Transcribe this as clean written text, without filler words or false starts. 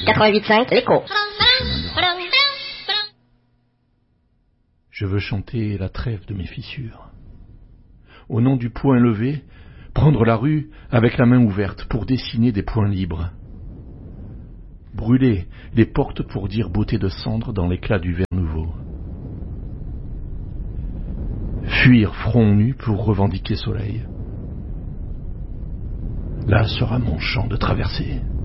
88.5, l'écho. Je veux chanter la trêve de mes fissures. Au nom du poing levé, prendre la rue avec la main ouverte pour dessiner des poings libres. Brûler les portes pour dire beauté de cendre dans l'éclat du verre nouveau. Fuir front nu pour revendiquer soleil. Là sera mon champ de traversée.